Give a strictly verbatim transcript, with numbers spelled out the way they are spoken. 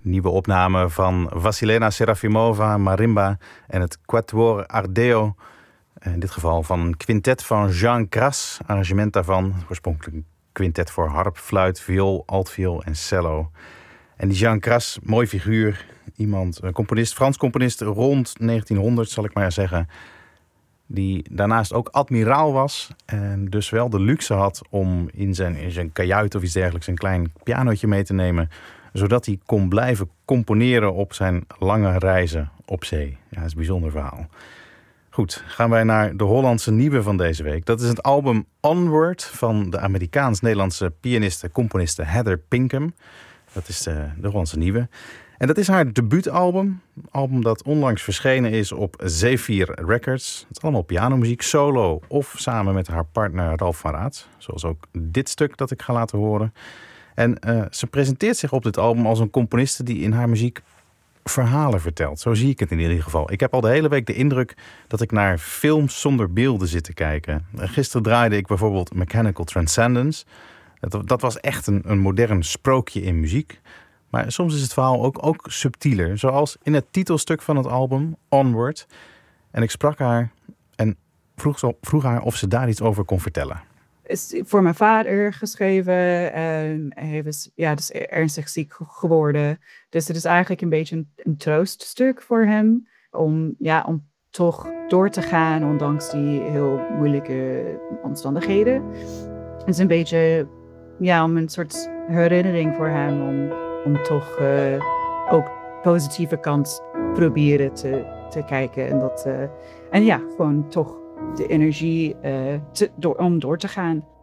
Nieuwe opname van Vasilena Serafimova, marimba en het Quatuor Ardeo. In dit geval van een quintet van Jean Cras. Arrangement daarvan, oorspronkelijk een quintet voor harp, fluit, viool, altviool en cello. En die Jean Cras, mooi figuur. Iemand, een componist, Frans componist rond negentienhonderd zal ik maar zeggen. Die daarnaast ook admiraal was. En dus wel de luxe had om in zijn, in zijn kajuit of iets dergelijks een klein pianootje mee te nemen. Zodat hij kon blijven componeren op zijn lange reizen op zee. Ja, dat is een bijzonder verhaal. Goed, gaan wij naar de Hollandse nieuwe van deze week. Dat is het album Onward van de Amerikaans-Nederlandse pianiste, componiste Heather Pinkham. Dat is de, de Hollandse nieuwe. En dat is haar debuutalbum. Een album dat onlangs verschenen is op Zephyr Records. Het is allemaal pianomuziek, solo of samen met haar partner Ralf van Raat. Zoals ook dit stuk dat ik ga laten horen. En uh, ze presenteert zich op dit album als een componiste die in haar muziek verhalen vertelt. Zo zie ik het in ieder geval. Ik heb al de hele week de indruk dat ik naar films zonder beelden zit te kijken. Gisteren draaide ik bijvoorbeeld Mechanical Transcendence. Dat, dat was echt een, een modern sprookje in muziek. Maar soms is het verhaal ook, ook subtieler. Zoals in het titelstuk van het album, Onward. En ik sprak haar en vroeg, zo, vroeg haar of ze daar iets over kon vertellen. Is voor mijn vader geschreven. En hij was ja, dus ernstig ziek geworden. Dus het is eigenlijk een beetje een, een trooststuk voor hem. Om, ja, om toch door te gaan, ondanks die heel moeilijke omstandigheden. Het is een beetje ja, om een soort herinnering voor hem. Om, om toch uh, ook positieve kant proberen te, te kijken. En, dat, uh, en ja, gewoon toch de energie uh, te, door, om door te gaan.